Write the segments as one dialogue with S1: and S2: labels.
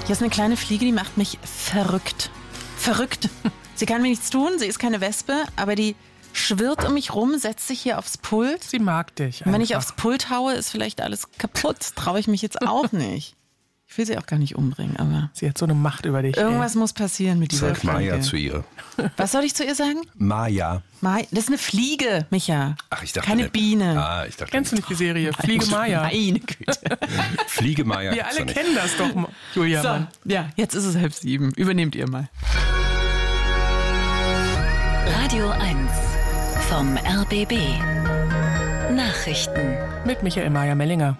S1: Hier ist eine kleine Fliege, die macht mich verrückt. Verrückt. Sie kann mir nichts tun, sie ist keine Wespe, aber die schwirrt um mich rum, setzt sich hier aufs Pult.
S2: Sie mag dich einfach.
S1: Und wenn ich aufs Pult haue, ist vielleicht alles kaputt. Traue ich mich jetzt auch nicht. Ich will sie auch gar nicht umbringen, aber...
S2: Sie hat so eine Macht über dich.
S1: Irgendwas muss passieren mit dieser
S3: Sag
S1: Fliege.
S3: Maja zu ihr.
S1: Was soll ich zu ihr sagen?
S3: Maja.
S1: Das ist eine Fliege, Micha.
S3: Ach, ich dachte
S1: keine
S3: nicht.
S1: Biene.
S3: Ich dachte
S2: Kennst du nicht die Serie Fliege Maja?
S1: Meine Güte.
S3: Fliege Maja.
S2: Wir alle kennen das doch, Julia.
S1: So,
S2: Mann.
S1: ja, jetzt ist es 6:30. Übernehmt ihr mal.
S4: Radio 1 vom RBB. Nachrichten.
S2: Mit Michael Mayer-Mellinger.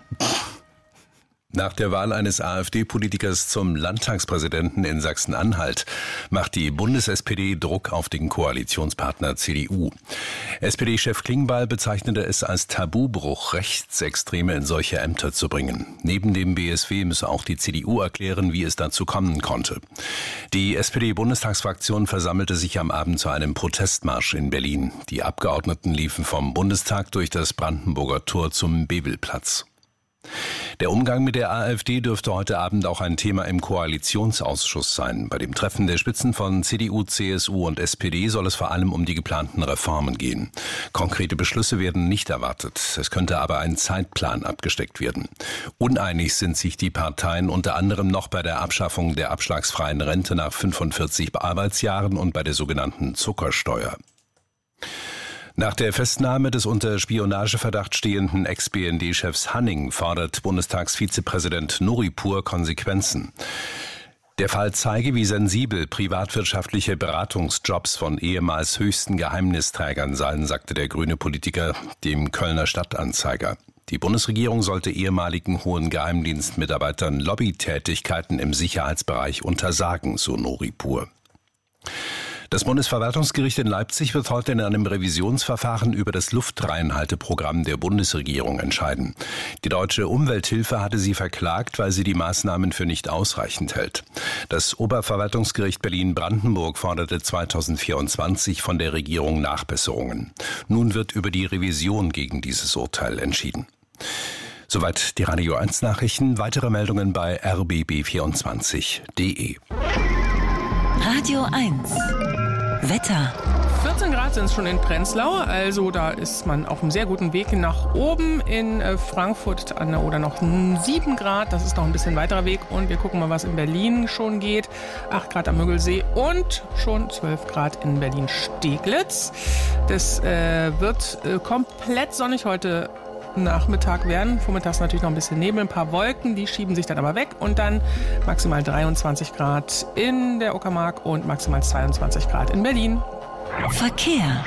S3: Nach der Wahl eines AfD-Politikers zum Landtagspräsidenten in Sachsen-Anhalt macht die Bundes-SPD Druck auf den Koalitionspartner CDU. SPD-Chef Klingbeil bezeichnete es als Tabubruch, Rechtsextreme in solche Ämter zu bringen. Neben dem BSW müsse auch die CDU erklären, wie es dazu kommen konnte. Die SPD-Bundestagsfraktion versammelte sich am Abend zu einem Protestmarsch in Berlin. Die Abgeordneten liefen vom Bundestag durch das Brandenburger Tor zum Bebelplatz. Der Umgang mit der AfD dürfte heute Abend auch ein Thema im Koalitionsausschuss sein. Bei dem Treffen der Spitzen von CDU, CSU und SPD soll es vor allem um die geplanten Reformen gehen. Konkrete Beschlüsse werden nicht erwartet. Es könnte aber ein Zeitplan abgesteckt werden. Uneinig sind sich die Parteien unter anderem noch bei der Abschaffung der abschlagsfreien Rente nach 45 Arbeitsjahren und bei der sogenannten Zuckersteuer. Nach der Festnahme des unter Spionageverdacht stehenden Ex-BND-Chefs Hanning fordert Bundestagsvizepräsident Nuripur Konsequenzen. Der Fall zeige, wie sensibel privatwirtschaftliche Beratungsjobs von ehemals höchsten Geheimnisträgern seien, sagte der grüne Politiker dem Kölner Stadtanzeiger. Die Bundesregierung sollte ehemaligen hohen Geheimdienstmitarbeitern Lobbytätigkeiten im Sicherheitsbereich untersagen, so Nuripur. Das Bundesverwaltungsgericht in Leipzig wird heute in einem Revisionsverfahren über das Luftreinhalteprogramm der Bundesregierung entscheiden. Die Deutsche Umwelthilfe hatte sie verklagt, weil sie die Maßnahmen für nicht ausreichend hält. Das Oberverwaltungsgericht Berlin-Brandenburg forderte 2024 von der Regierung Nachbesserungen. Nun wird über die Revision gegen dieses Urteil entschieden. Soweit die Radio 1 Nachrichten. Weitere Meldungen bei rbb24.de.
S4: Radio 1 Wetter.
S2: 14 Grad sind es schon in Prenzlau, also da ist man auf einem sehr guten Weg nach oben. In Frankfurt an der Oder noch 7 Grad, das ist noch ein bisschen weiterer Weg. Und wir gucken mal, was in Berlin schon geht. 8 Grad am Müggelsee und schon 12 Grad in Berlin-Steglitz. Das wird komplett sonnig heute Nachmittag werden. Vormittags natürlich noch ein bisschen Nebel, ein paar Wolken, die schieben sich dann aber weg und dann maximal 23 Grad in der Uckermark und maximal 22 Grad in Berlin.
S4: Verkehr.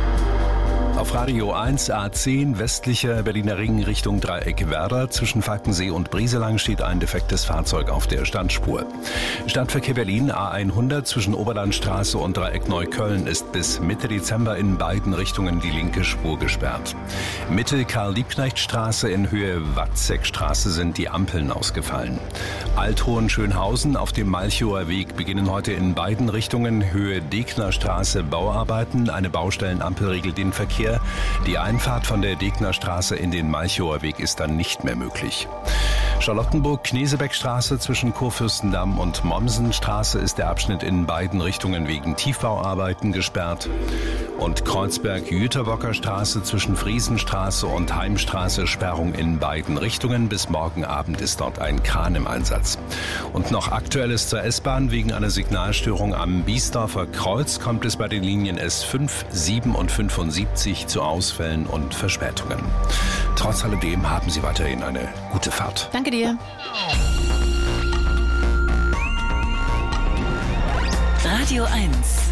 S3: Auf Radio 1 A10 westlicher Berliner Ring Richtung Dreieck Werder. Zwischen Falkensee und Brieselang steht ein defektes Fahrzeug auf der Standspur. Stadtverkehr Berlin A100 zwischen Oberlandstraße und Dreieck Neukölln ist bis Mitte Dezember in beiden Richtungen die linke Spur gesperrt. Mitte Karl-Liebknecht-Straße in Höhe Watzekstraße sind die Ampeln ausgefallen. Althohenschönhausen auf dem Malchower Weg beginnen heute in beiden Richtungen Höhe Degnerstraße Bauarbeiten. Eine Baustellenampel regelt den Verkehr. Die Einfahrt von der Degnerstraße in den Malchower Weg ist dann nicht mehr möglich. Charlottenburg-Knesebeckstraße zwischen Kurfürstendamm und Mommsenstraße ist der Abschnitt in beiden Richtungen wegen Tiefbauarbeiten gesperrt. Und Kreuzberg-Jüterbocker Straße zwischen Friesenstraße und Heimstraße Sperrung in beiden Richtungen. Bis morgen Abend ist dort ein Kran im Einsatz. Und noch Aktuelles zur S-Bahn. Wegen einer Signalstörung am Biesdorfer Kreuz kommt es bei den Linien S5, 7 und 75 zu Ausfällen und Verspätungen. Trotz alledem haben Sie weiterhin eine gute Fahrt.
S1: Danke dir.
S4: Radio 1